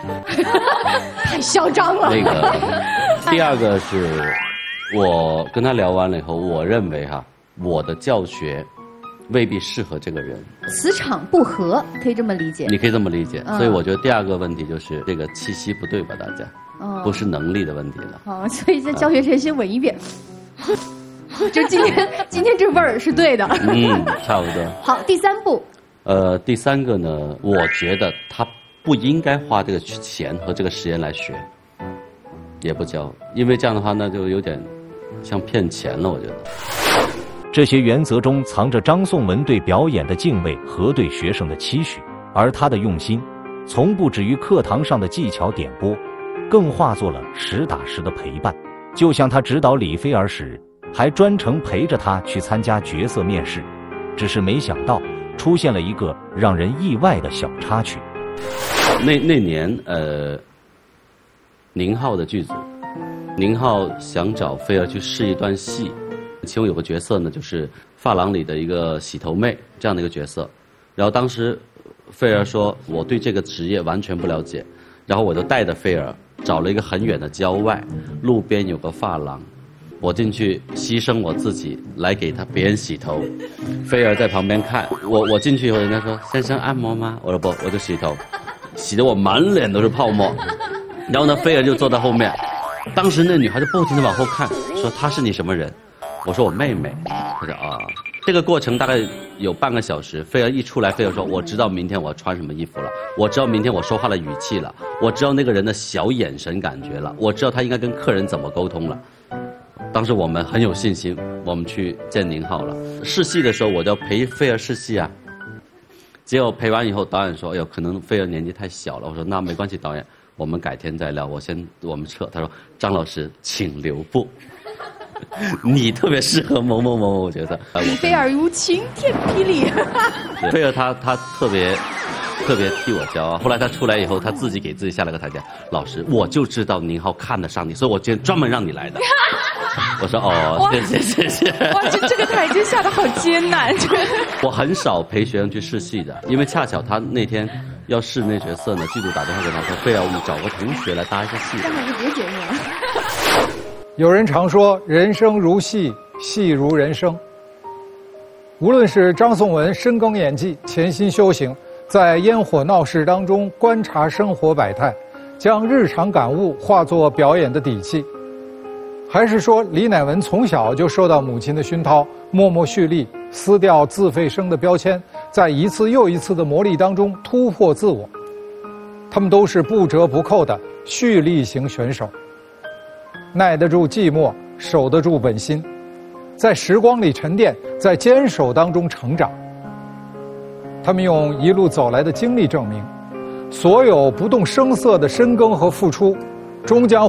太嚣张了。 那个第二个是，我跟他聊完了以后，我认为我的教学未必适合这个人， 磁场不合，可以这么理解。 你可以这么理解。所以我觉得第二个问题就是这个气息不对吧，大家，不是能力的问题了。 哦，所以在教学前先稳一遍。就今天这味儿是对的。 差不多。 好，第三步。 第三个呢，我觉得他不应该花这个钱和这个时间来学，也不教，因为这样的话那就有点像骗钱了，我觉得。 这些原则中藏着张颂文对表演的敬畏和对学生的期许，而他的用心，从不止于课堂上的技巧点拨，更化作了实打实的陪伴。就像他指导李菲儿时，还专程陪着他去参加角色面试，只是没想到出现了一个让人意外的小插曲。 那年宁浩的剧组，宁浩想找菲儿去试一段戏，其中有个角色呢，就是发廊里的一个洗头妹这样的一个角色。然后当时菲儿说我对这个职业完全不了解，然后我就带着菲儿找了一个很远的郊外，路边有个发廊，我进去牺牲我自己来给别人洗头。菲儿在旁边看我进去以后，人家说先生按摩吗？我说不，我就洗头，洗得我满脸都是泡沫。然后呢，菲儿就坐在后面，当时那女孩就不停地往后看，说她是你什么人？我说我妹妹。她说啊，这个过程大概有半个小时。菲儿一出来，菲儿说我知道明天我要穿什么衣服了，我知道明天我说话的语气了，我知道那个人的小眼神感觉了，我知道他应该跟客人怎么沟通了。当时我们很有信心，我们去见宁浩了。试戏的时候，我就要陪菲儿试戏啊。结果陪完以后，导演说：“哎呦，可能菲儿年纪太小了。”我说：“那没关系，导演，我们改天再聊。我们撤。”他说：“张老师，请留步。你特别适合某某某某角色。” 菲儿如晴天霹雳。 菲儿他特别替我骄傲。后来他出来以后，他自己给自己下了个台阶。老师，我就知道宁浩看得上你，所以我今天专门让你来的。我说哦，谢谢。 哇，这个台阶下的好艰难。 我很少陪学生去试戏的，因为恰巧他那天要试那角色呢，剧组打电话给他说：“菲儿，我们找个同学来搭一下戏。” 那就别解释了。 有人常说人生如戏，戏如人生。无论是张颂文深耕演技，潜心修行，在烟火闹市当中观察生活百态，将日常感悟化作表演的底气，还是说李乃文从小就受到母亲的熏陶，默默蓄力，撕掉自费生的标签，在一次又一次的磨砺当中突破自我。他们都是不折不扣的蓄力型选手，耐得住寂寞，守得住本心，在时光里沉淀，在坚守当中成长。他们用一路走来的经历证明，所有不动声色的深耕和付出，终将